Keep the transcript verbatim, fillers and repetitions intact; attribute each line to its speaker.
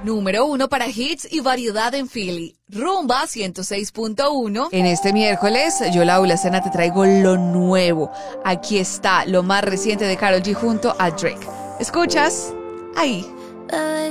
Speaker 1: Número uno para hits y variedad en Philly. Rumba ciento seis punto uno. En este miércoles, yo, Laura Sena, te traigo lo nuevo. Aquí está lo más reciente de Karol G junto a Drake. ¿Escuchas? Ahí.